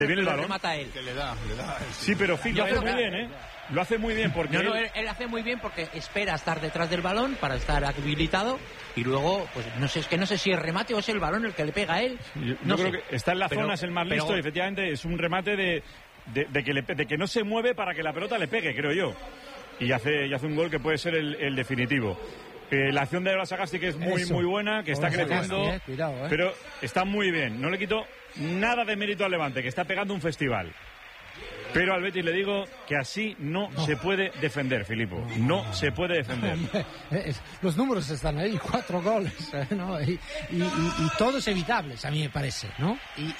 viene el balón. Remata él. Que le da. Sí, pero Phil lo hace muy bien, ¿eh? Lo hace muy bien porque él hace muy bien porque espera estar detrás del balón para estar habilitado y luego, pues no sé si es remate o es el balón el que le pega a él. Yo creo que está en la zona, es el más listo y efectivamente es un remate de que no se mueve para que la pelota le pegue, creo yo. Y hace un gol que puede ser el definitivo. La acción de Sagasti que es muy buena, que está creciendo, cuidado, pero está muy bien. No le quito nada de mérito al Levante, que está pegando un festival. Pero al Betis le digo que así no se puede defender, Filipo. No se puede defender. Los números están ahí, 4 goles, ¿no? Y todos evitables, a mí me parece, ¿no?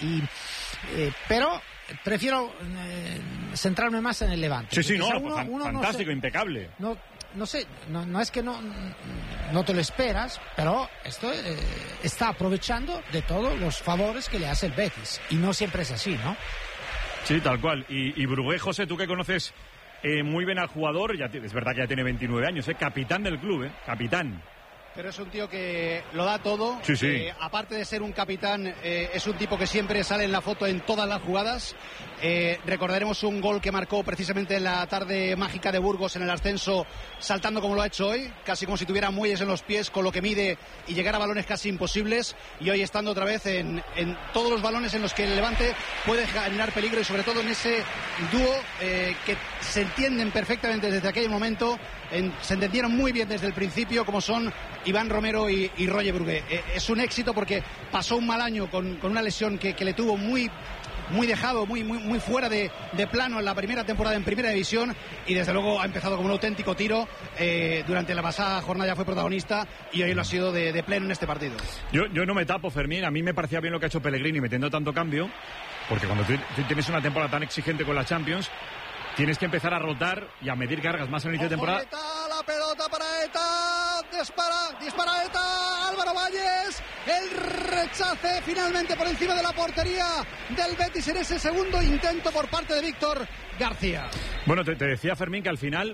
Pero prefiero centrarme más en el Levante. Sí, fantástico, impecable. No sé, no es que no te lo esperas, pero esto está aprovechando de todos los favores que le hace el Betis. Y no siempre es así, ¿no? Sí, tal cual. Y Brugué, José, tú que conoces muy bien al jugador, es verdad que ya tiene 29 años, capitán del club, capitán. Pero es un tío que lo da todo. Sí. Aparte de ser un capitán, es un tipo que siempre sale en la foto en todas las jugadas. Recordaremos un gol que marcó precisamente en la tarde mágica de Burgos en el ascenso, saltando como lo ha hecho hoy, casi como si tuviera muelles en los pies con lo que mide y llegar a balones casi imposibles. Y hoy estando otra vez en todos los balones en los que el Levante puede generar peligro y sobre todo en ese dúo que se entienden perfectamente desde aquel momento. Se entendieron muy bien desde el principio, como son Iván Romero y Roger Brugué. Es un éxito porque pasó un mal año con una lesión que le tuvo muy dejado, muy fuera de plano en la primera temporada en Primera División, y desde luego ha empezado como un auténtico tiro. Durante la pasada jornada ya fue protagonista y hoy lo ha sido de pleno en este partido. Yo no me tapo, Fermín. A mí me parecía bien lo que ha hecho Pellegrini metiendo tanto cambio, porque cuando tú tienes una temporada tan exigente con la Champions, tienes que empezar a rotar y a medir cargas más en el inicio de temporada. La pelota para Eta, dispara Eta, Álvaro Valles, el rechace finalmente por encima de la portería del Betis en ese segundo intento por parte de Víctor García. Bueno, te decía, Fermín, que al final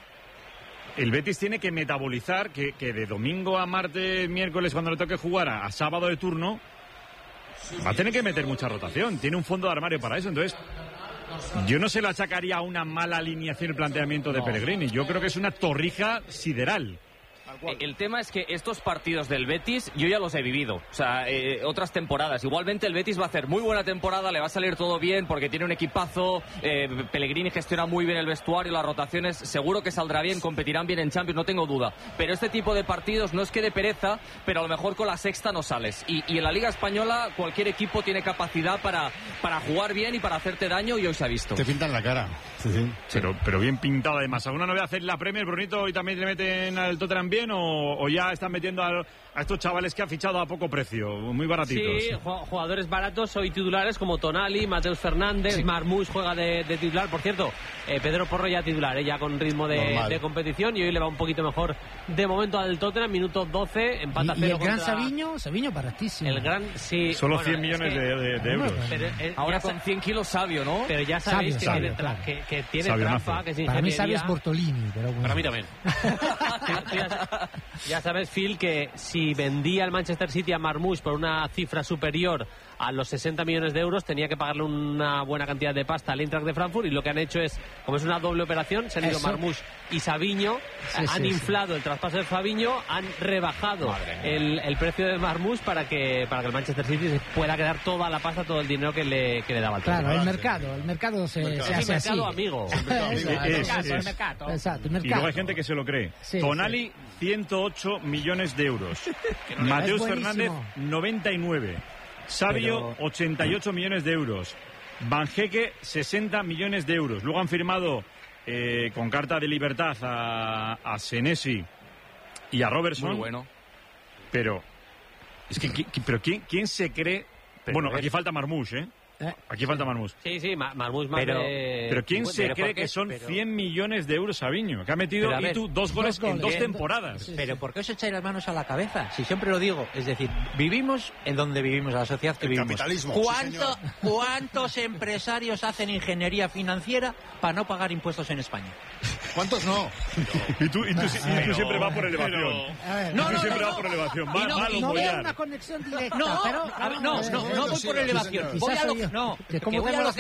el Betis tiene que metabolizar que de domingo a martes, miércoles, cuando le toque jugar a sábado de turno, va a tener que meter mucha rotación. Tiene un fondo de armario para eso, entonces yo no se lo achacaría a una mala alineación el planteamiento de Pellegrini. Yo creo que es una torrija sideral. El tema es que estos partidos del Betis yo ya los he vivido, o sea, otras temporadas. Igualmente el Betis va a hacer muy buena temporada, le va a salir todo bien porque tiene un equipazo, Pellegrini gestiona muy bien el vestuario, las rotaciones, seguro que saldrá bien, competirán bien en Champions, no tengo duda. Pero este tipo de partidos no es que de pereza, pero a lo mejor con la sexta no sales. Y en la Liga Española cualquier equipo tiene capacidad para jugar bien y para hacerte daño, y hoy se ha visto. Te pintan la cara. Sí. Pero bien pintado además. ¿Alguna novedad en la Premier, Brunito? ¿Hoy también le meten al Tottenham bien o ya están metiendo a estos chavales que ha fichado a poco precio, muy baratitos? Sí, jugadores baratos, hoy titulares como Tonali, Mateus Fernández, Marmoush juega de titular. Por cierto, Pedro Porro ya titular, ya con ritmo de competición, y hoy le va un poquito mejor de momento al Tottenham, minuto 12, empata 0 y el gran Savinho baratísimo. El gran, sí. Solo 100 millones de euros. Pero, ahora con 100 kilos Sabio, ¿no? Pero ya sabéis Sabio, que tiene trampa, que es para ingeniería. mí Sabio es Bortolini, pero bueno. Para mí también. Ya sabes, Phil, que si vendía el Manchester City a Marmoush por una cifra superior a los 60 millones de euros, tenía que pagarle una buena cantidad de pasta al Eintracht de Frankfurt, y lo que han hecho es, como es una doble operación, se han ido Marmoush y Savinho, han inflado el traspaso de Savinho, han rebajado el precio de Marmoush para que el Manchester City pueda quedar toda la pasta, todo el dinero que le daba al Claro, el mercado se hace así. Amigo. El mercado. Exacto, el mercado. Y luego hay gente que se lo cree. Tonali, 108 millones de euros. Mateus Fernández, 99. Sabio, 88 millones de euros. Banjeque, 60 millones de euros. Luego han firmado con carta de libertad a Senesi y a Robertson. Muy bueno. Pero es que ¿quién se cree? Bueno, aquí falta Marmoush, Aquí falta Marmoush. Sí, Marmoush más pero ¿quién se cree que son 100 millones de euros Savinho? Que ha metido Itu dos goles en 2 temporadas. Pero ¿por qué os echáis las manos a la cabeza? Si siempre lo digo, es decir, vivimos en donde vivimos, la sociedad que vivimos. Capitalismo. ¿Cuántos empresarios hacen ingeniería financiera para no pagar impuestos en España? ¿Cuántos no? Y tú siempre vas por elevación. No, siempre vas por elevación. No veo una conexión directa. No voy por elevación. No, Que que voy a los